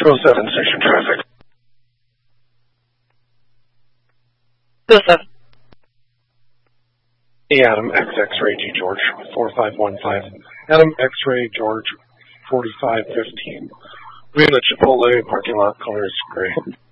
207 station traffic. 207. Adam X-Ray G George 4515. Adam X-Ray George 4515. We're in the Chipotle parking lot, color is gray.